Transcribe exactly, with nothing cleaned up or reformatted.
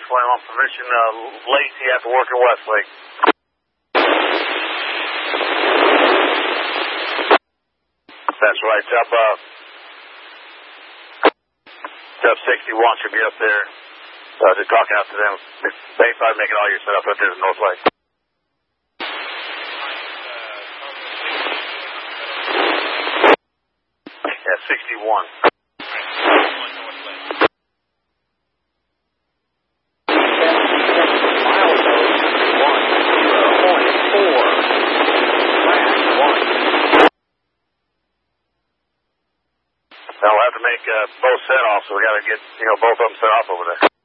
Flame, on permission, uh, Lacey after work in Westlake. That's right, Tub, uh, Tub sixty-one should be up there. Uh, just talking out to them. They started making all your setup up there in North Lake. Yeah, sixty-one. Now we'll have to make uh, both set off, so we got to get, you know, both of them set off over there.